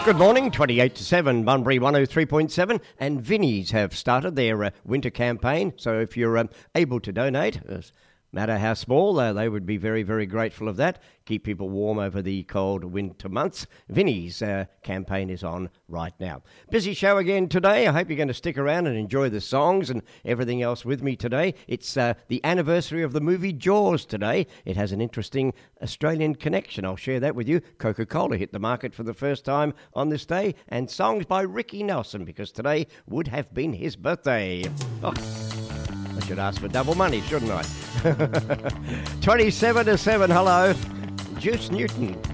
Good morning, 28 to 7, Bunbury 103.7, and Vinnie's have started their winter campaign. So if you're able to donate, no matter how small, they would be very, very grateful of that. Keep people warm over the cold winter months. Vinnie's campaign is on right now. Busy show again today. I hope you're going to stick around and enjoy the songs and everything else with me today. It's the anniversary of the movie Jaws today. It has an interesting Australian connection. I'll share that with you. Coca-Cola hit the market for the first time on this day, and songs by Ricky Nelson, because today would have been his birthday. Oh, I should ask for double money, shouldn't I? 27 to 7, hello. Juice Newton.